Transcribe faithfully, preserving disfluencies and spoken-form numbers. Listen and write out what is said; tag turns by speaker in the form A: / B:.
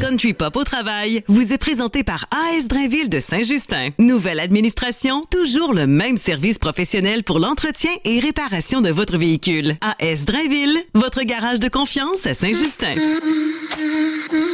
A: Country Pop au travail vous est présenté par A S Drainville de Saint-Justin. Nouvelle administration, toujours le même service professionnel pour l'entretien et réparation de votre véhicule. A S Drainville, votre garage de confiance à Saint-Justin.